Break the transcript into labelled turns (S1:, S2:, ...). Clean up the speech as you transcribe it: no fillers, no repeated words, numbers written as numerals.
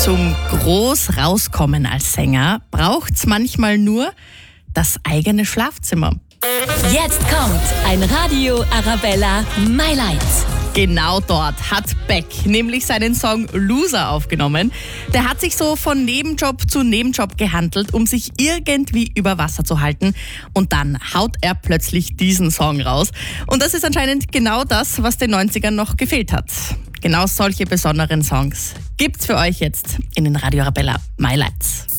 S1: Zum groß rauskommen als Sänger braucht's manchmal nur das eigene Schlafzimmer.
S2: Jetzt kommt ein Radio Arabella My Light.
S1: Genau dort hat Beck nämlich seinen Song Loser aufgenommen. Der hat sich so von Nebenjob zu Nebenjob gehandelt, um sich irgendwie über Wasser zu halten. Und dann haut er plötzlich diesen Song raus. Und das ist anscheinend genau das, was den 90ern noch gefehlt hat. Genau solche besonderen Songs gibt's für euch jetzt in den Radio Arabella My Lights.